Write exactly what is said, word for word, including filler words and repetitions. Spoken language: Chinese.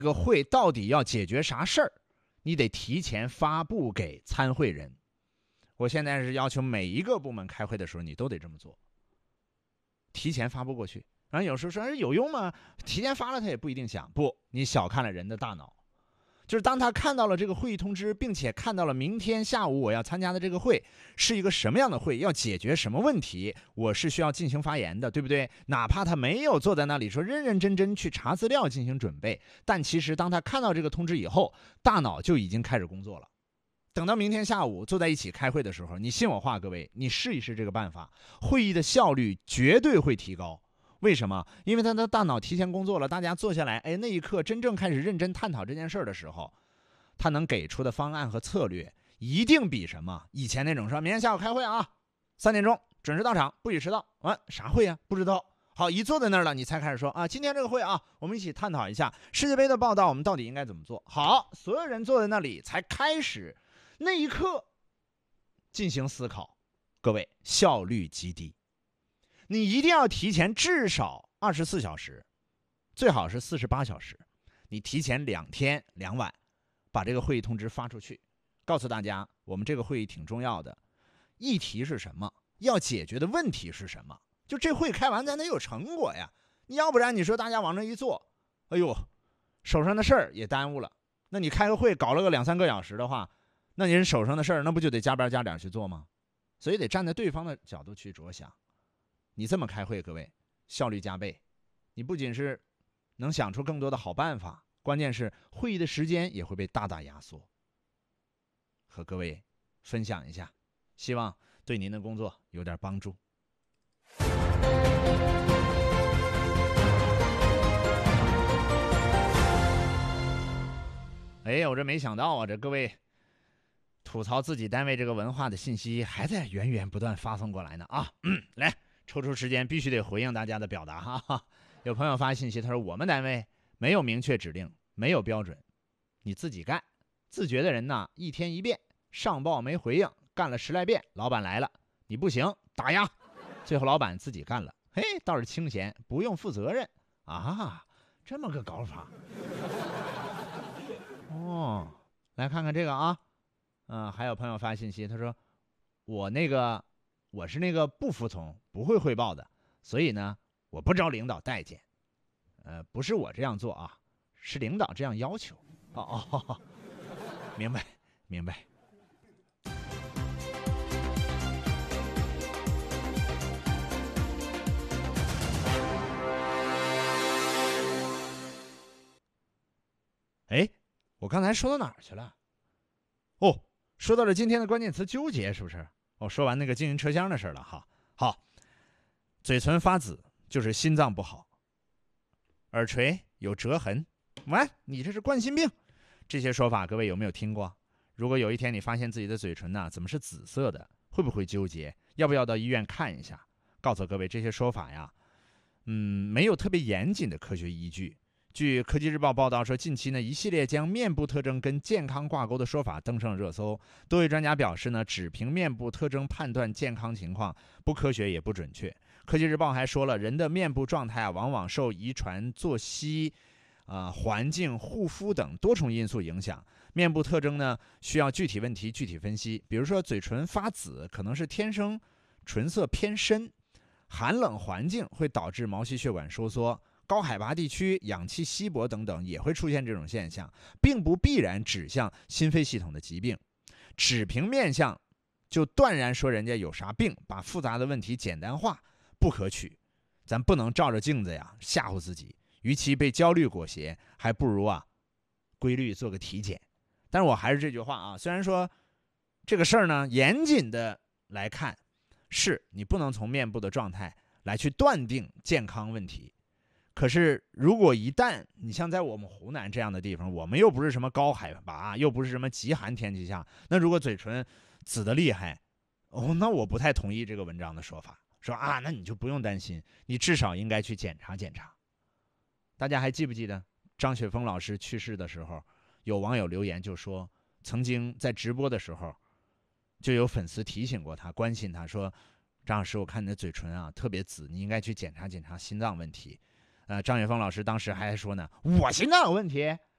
这个会到底要解决啥事儿，你得提前发布给参会人。我现在是要求每一个部门开会的时候，你都得这么做，提前发布过去。然后有时候说有用吗？提前发了他也不一定想。不，你小看了人的大脑。就是当他看到了这个会议通知，并且看到了明天下午我要参加的这个会是一个什么样的会，要解决什么问题，我是需要进行发言的，对不对？哪怕他没有坐在那里说认认真真去查资料进行准备，但其实当他看到这个通知以后，大脑就已经开始工作了。等到明天下午坐在一起开会的时候，你信我话，各位，你试一试这个办法，会议的效率绝对会提高。为什么？因为他的大脑提前工作了，大家坐下来，哎，那一刻真正开始认真探讨这件事的时候，他能给出的方案和策略一定比什么以前那种说明天下午开会啊，三点钟准时到场，不许迟到。啊，啥会啊？不知道。好，一坐在那儿了，你才开始说啊，今天这个会啊，我们一起探讨一下世界杯的报道，我们到底应该怎么做。好，所有人坐在那里才开始，那一刻进行思考，各位效率极低。你一定要提前至少二十四小时，最好是四十八小时，你提前两天两晚把这个会议通知发出去，告诉大家我们这个会议挺重要的，议题是什么，要解决的问题是什么，就这会开完咱得有成果呀。你要不然你说大家往那一坐，哎呦，手上的事儿也耽误了。那你开个会搞了个两三个小时的话，那你人手上的事儿那不就得加班加点去做吗？所以得站在对方的角度去着想。你这么开会，各位效率加倍，你不仅是能想出更多的好办法，关键是会议的时间也会被大大压缩。和各位分享一下，希望对您的工作有点帮助。哎，我这没想到啊，这各位吐槽自己单位这个文化的信息还在源源不断发送过来呢啊！嗯，来抽出时间必须得回应大家的表达哈哈。有朋友发信息，他说我们单位没有明确指令，没有标准，你自己干。自觉的人呢，一天一变，上报没回应，干了十来遍，老板来了，你不行，打压。最后老板自己干了，嘿，倒是清闲，不用负责任啊，这么个搞法。哦，来看看这个啊，嗯、呃，还有朋友发信息，他说我那个我是那个不服从、不会汇报的，所以呢，我不招领导待见。呃，不是我这样做啊，是领导这样要求。哦哦，明白明白。哎，我刚才说到哪儿去了？哦，说到了今天的关键词纠结，是不是？哦，说完那个经营车厢的事了哈。好，嘴唇发紫就是心脏不好，耳垂有折痕，喂，你这是冠心病。这些说法各位有没有听过？如果有一天你发现自己的嘴唇呢、啊、怎么是紫色的，会不会纠结？要不要到医院看一下？告诉各位，这些说法呀，嗯，没有特别严谨的科学依据。据科技日报报道说，近期呢，一系列将面部特征跟健康挂钩的说法登上了热搜。多位专家表示呢，只凭面部特征判断健康情况不科学也不准确。科技日报还说了，人的面部状态啊，往往受遗传、作息、啊、呃、环境、护肤等多重因素影响。面部特征呢，需要具体问题具体分析。比如说，嘴唇发紫，可能是天生唇色偏深；寒冷环境会导致毛细血管收缩。高海拔地区氧气稀薄等等也会出现这种现象，并不必然指向心肺系统的疾病。只凭面相就断然说人家有啥病，把复杂的问题简单化，不可取。咱不能照着镜子呀吓唬自己，与其被焦虑裹挟，还不如啊规律做个体检。但是我还是这句话啊，虽然说这个事儿呢严谨的来看，是你不能从面部的状态来去断定健康问题。可是如果一旦你像在我们湖南这样的地方，我们又不是什么高海拔，又不是什么极寒天气下，那如果嘴唇紫得厉害，哦，那我不太同意这个文章的说法，说啊，那你就不用担心，你至少应该去检查检查。大家还记不记得张雪峰老师去世的时候，有网友留言就说，曾经在直播的时候就有粉丝提醒过他，关心他说，张老师，我看你的嘴唇啊特别紫，你应该去检查检查心脏问题。 呃，张雪峰老师当时还说呢，我心脏有问题，